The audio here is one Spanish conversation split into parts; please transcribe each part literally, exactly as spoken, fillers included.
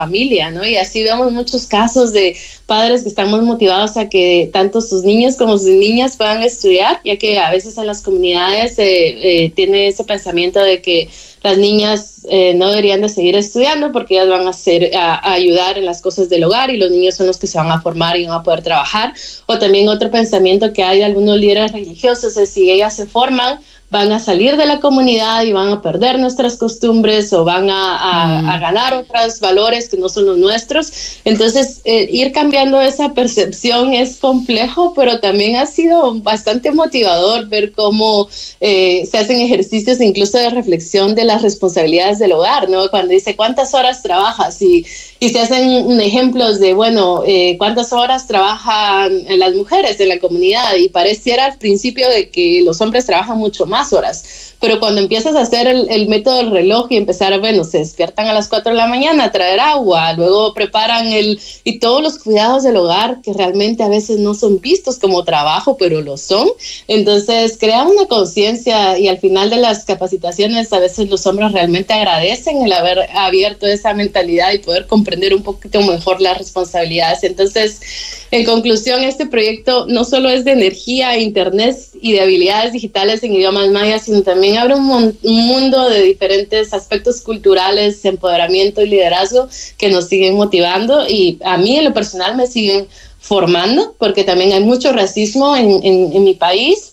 familia, ¿no? Y así vemos muchos casos de padres que están muy motivados a que tanto sus niños como sus niñas puedan estudiar, ya que a veces en las comunidades eh, eh, tiene ese pensamiento de que las niñas eh, no deberían de seguir estudiando porque ellas van a, hacer, a, a ayudar en las cosas del hogar y los niños son los que se van a formar y van a poder trabajar. O también otro pensamiento que hay de algunos líderes religiosos es si ellas se forman, van a salir de la comunidad y van a perder nuestras costumbres o van a, a, mm. a ganar otros valores que no son los nuestros. Entonces, eh, ir cambiando esa percepción es complejo, pero también ha sido bastante motivador ver cómo eh, se hacen ejercicios incluso de reflexión de las responsabilidades del hogar, ¿no? Cuando dice, ¿cuántas horas trabajas? Y, y se hacen ejemplos de, bueno, eh, ¿cuántas horas trabajan las mujeres en la comunidad? Y pareciera al principio de que los hombres trabajan mucho más horas, pero cuando empiezas a hacer el, el método del reloj y empezar, bueno, se despiertan a las cuatro de la mañana a traer agua, luego preparan el, y todos los cuidados del hogar que realmente a veces no son vistos como trabajo, pero lo son. Entonces crea una conciencia y al final de las capacitaciones a veces los hombres realmente agradecen el haber abierto esa mentalidad y poder comprender un poquito mejor las responsabilidades. Entonces, en conclusión, este proyecto no solo es de energía, internet y de habilidades digitales en idiomas mayas, sino también abre un, mon- un mundo de diferentes aspectos culturales, empoderamiento y liderazgo que nos siguen motivando y a mí en lo personal me siguen formando porque también hay mucho racismo en, en, en mi país.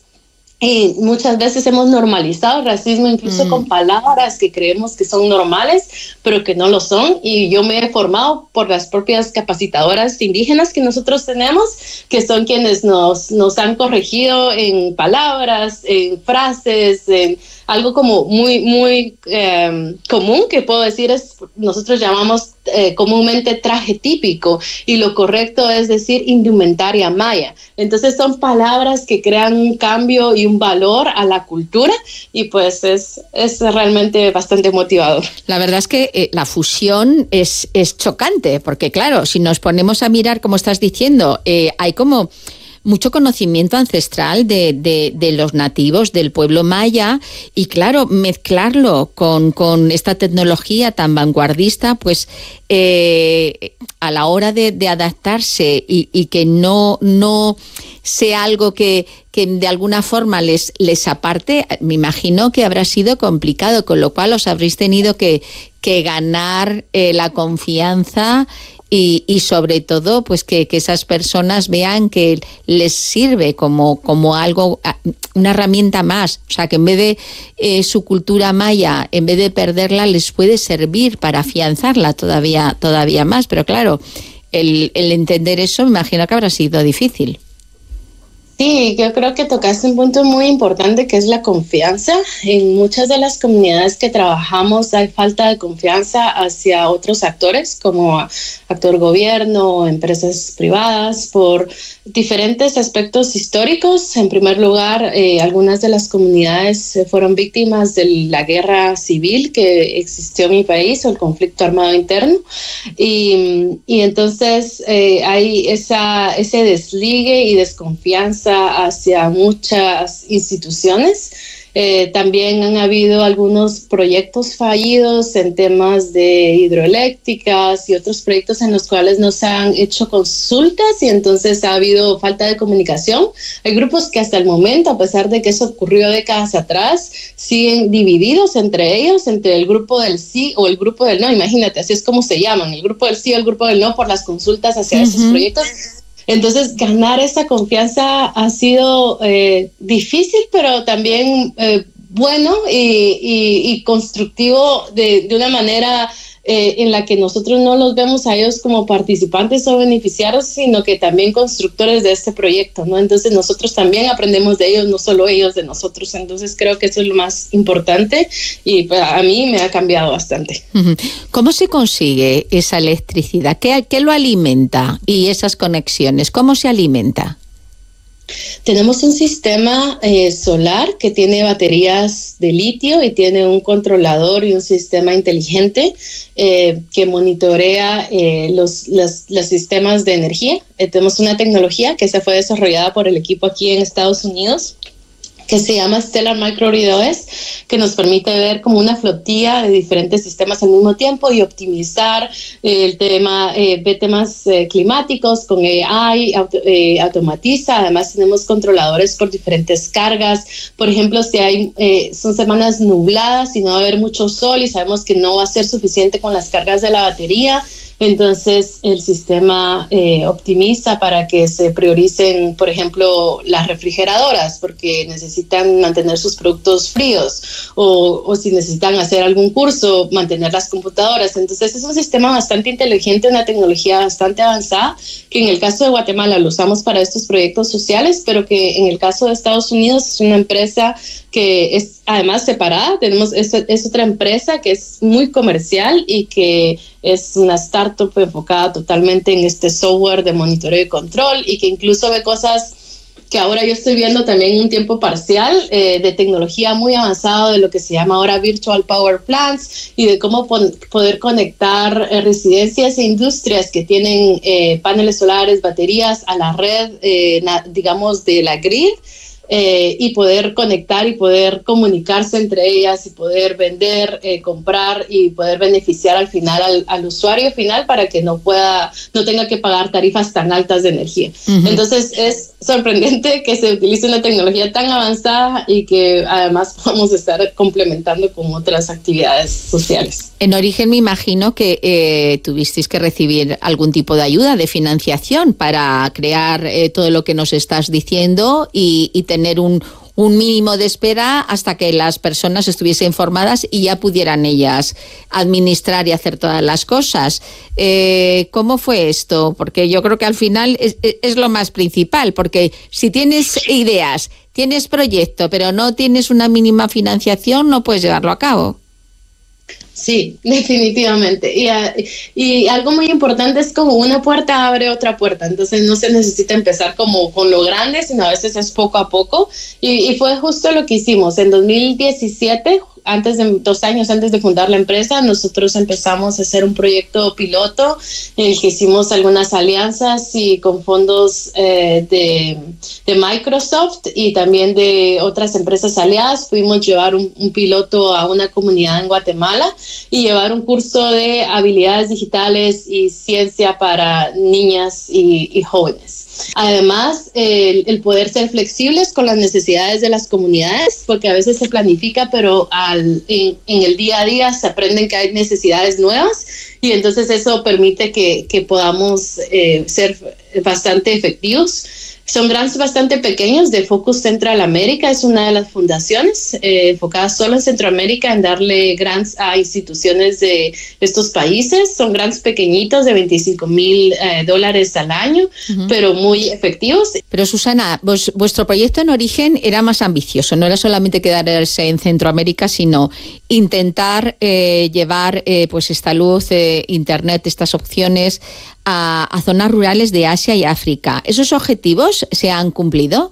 Y muchas veces hemos normalizado el racismo incluso mm. con palabras que creemos que son normales, pero que no lo son. Y yo me he formado por las propias capacitadoras indígenas que nosotros tenemos, que son quienes nos, nos han corregido en palabras, en frases, en algo como muy, muy eh, común que puedo decir es, nosotros llamamos eh, comúnmente traje típico y lo correcto es decir indumentaria maya. Entonces son palabras que crean un cambio y un valor a la cultura y pues es, es realmente bastante motivador. La verdad es que eh, la fusión es, es chocante porque claro, si nos ponemos a mirar como estás diciendo, eh, hay como mucho conocimiento ancestral de, de, de los nativos del pueblo maya y claro, mezclarlo con, con esta tecnología tan vanguardista, pues eh, a la hora de, de adaptarse y, y que no, no sea algo que, que de alguna forma les, les aparte, me imagino que habrá sido complicado, con lo cual os habréis tenido que, que ganar eh, la confianza Y, y sobre todo pues que, que esas personas vean que les sirve como, como algo, una herramienta más, o sea que en vez de eh, su cultura maya, en vez de perderla, les puede servir para afianzarla todavía, todavía más, pero claro, el, el entender eso me imagino que habrá sido difícil. Sí, yo creo que tocaste un punto muy importante que es la confianza. En muchas de las comunidades que trabajamos hay falta de confianza hacia otros actores como actor gobierno, empresas privadas, por diferentes aspectos históricos. En primer lugar, eh, algunas de las comunidades fueron víctimas de la guerra civil que existió en mi país o el conflicto armado interno. Y, y entonces eh, hay esa, ese desligue y desconfianza hacia muchas instituciones. Eh, también han habido algunos proyectos fallidos en temas de hidroeléctricas y otros proyectos en los cuales no se han hecho consultas y entonces ha habido falta de comunicación. Hay grupos que hasta el momento, a pesar de que eso ocurrió décadas atrás, siguen divididos entre ellos, entre el grupo del sí o el grupo del no. Imagínate, así es como se llaman, el grupo del sí o el grupo del no por las consultas hacia uh-huh. esos proyectos. Entonces, ganar esa confianza ha sido eh, difícil, pero también eh, bueno y, y, y constructivo de, de una manera eh, en la que nosotros no los vemos a ellos como participantes o beneficiarios, sino que también constructores de este proyecto, ¿no? Entonces, nosotros también aprendemos de ellos, no solo ellos de nosotros. Entonces, creo que eso es lo más importante y pues, a mí me ha cambiado bastante. ¿Cómo se consigue esa electricidad? ¿Qué, qué lo alimenta? Y esas conexiones, ¿cómo se alimenta? Tenemos un sistema eh, solar que tiene baterías de litio y tiene un controlador y un sistema inteligente eh, que monitorea eh, los, los, los sistemas de energía. Eh, tenemos una tecnología que se fue desarrollada por el equipo aquí en Estados Unidos que se llama Stellar Microgrid O S, que nos permite ver como una flotilla de diferentes sistemas al mismo tiempo y optimizar eh, el tema, eh, ve temas eh, climáticos con A I, auto, eh, automatiza. Además tenemos controladores por diferentes cargas. Por ejemplo, si hay eh, son semanas nubladas y no va a haber mucho sol y sabemos que no va a ser suficiente con las cargas de la batería, entonces el sistema eh, optimiza para que se prioricen, por ejemplo, las refrigeradoras, porque necesitan mantener sus productos fríos, o, o si necesitan hacer algún curso, mantener las computadoras. Entonces es un sistema bastante inteligente, una tecnología bastante avanzada, que en el caso de Guatemala lo usamos para estos proyectos sociales, pero que en el caso de Estados Unidos es una empresa que es además separada. Tenemos es, es otra empresa que es muy comercial y que es una startup enfocada totalmente en este software de monitoreo y control, y que incluso ve cosas que ahora yo estoy viendo también en un tiempo parcial, eh, de tecnología muy avanzada, de lo que se llama ahora Virtual Power Plants, y de cómo pon- poder conectar eh, residencias e industrias que tienen eh, paneles solares, baterías a la red, eh, na- digamos, de la grid, Eh, y poder conectar y poder comunicarse entre ellas y poder vender, eh, comprar y poder beneficiar al final al, al usuario final para que no pueda, no tenga que pagar tarifas tan altas de energía. Uh-huh. Entonces es sorprendente que se utilice una tecnología tan avanzada y que además podamos estar complementando con otras actividades sociales. En Origen me imagino que eh, tuvisteis que recibir algún tipo de ayuda, de financiación para crear eh, todo lo que nos estás diciendo y, y tener un, un mínimo de espera hasta que las personas estuviesen informadas y ya pudieran ellas administrar y hacer todas las cosas. Eh, ¿Cómo fue esto? Porque yo creo que al final es, es lo más principal, porque si tienes ideas, tienes proyecto, pero no tienes una mínima financiación, no puedes llevarlo a cabo. Sí, definitivamente. Y, y algo muy importante es como una puerta abre otra puerta. Entonces no se necesita empezar como con lo grande, sino a veces es poco a poco. Y, y fue justo lo que hicimos. En dos mil diecisiete, antes de dos años antes de fundar la empresa, nosotros empezamos a hacer un proyecto piloto en el que hicimos algunas alianzas y con fondos eh, de, de Microsoft y también de otras empresas aliadas. Pudimos llevar un, un piloto a una comunidad en Guatemala y llevar un curso de habilidades digitales y ciencia para niñas y, y jóvenes. Además, el, el poder ser flexibles con las necesidades de las comunidades, porque a veces se planifica, pero al, en, en el día a día se aprenden que hay necesidades nuevas, y entonces eso permite que, que podamos eh, ser bastante efectivos. Son grants bastante pequeños de Focus Central America, es una de las fundaciones eh, enfocadas solo en Centroamérica en darle grants a instituciones de estos países. Son grants pequeñitos de veinticinco mil eh, dólares al año, uh-huh. pero muy efectivos. Pero Susana, vos, vuestro proyecto en Origen era más ambicioso, no era solamente quedarse en Centroamérica, sino intentar eh, llevar eh, pues esta luz, eh, internet, estas opciones a, a zonas rurales de Asia y África. ¿Esos objetivos se han cumplido?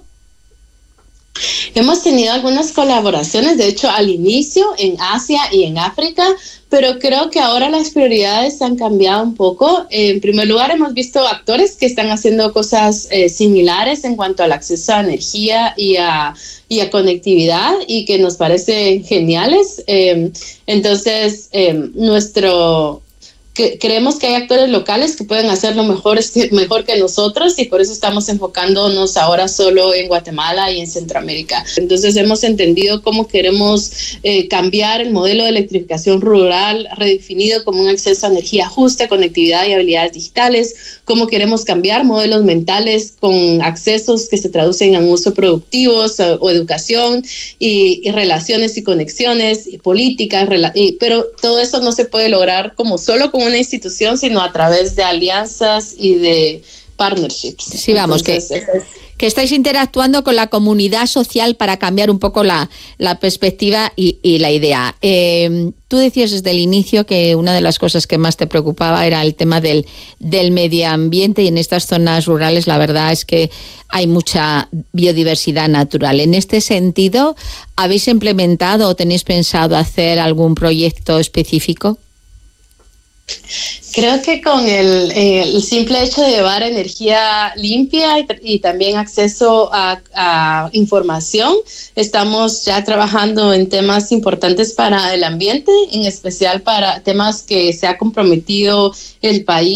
Hemos tenido algunas colaboraciones, de hecho, al inicio en Asia y en África, pero creo que ahora las prioridades han cambiado un poco. En primer lugar, hemos visto actores que están haciendo cosas eh, similares en cuanto al acceso a energía y a, y a conectividad, y que nos parecen geniales. Eh, entonces, eh, nuestro... Que creemos que hay actores locales que pueden hacerlo mejor, mejor que nosotros, y por eso estamos enfocándonos ahora solo en Guatemala y en Centroamérica. Entonces hemos entendido cómo queremos eh, cambiar el modelo de electrificación rural, redefinido como un acceso a energía justa, conectividad y habilidades digitales, cómo queremos cambiar modelos mentales con accesos que se traducen en uso productivos o, o educación y, y relaciones y conexiones y políticas, rela- y, pero todo eso no se puede lograr como solo con una institución, sino a través de alianzas y de partnerships. Sí, vamos, Entonces, que, es... que estáis interactuando con la comunidad social para cambiar un poco la, la perspectiva y, y la idea. Eh, tú decías desde el inicio que una de las cosas que más te preocupaba era el tema del, del medio ambiente, y en estas zonas rurales la verdad es que hay mucha biodiversidad natural. En este sentido, ¿habéis implementado o tenéis pensado hacer algún proyecto específico? Creo que con el, eh, el simple hecho de llevar energía limpia y, y también acceso a, a información, estamos ya trabajando en temas importantes para el ambiente, en especial para temas que se ha comprometido el país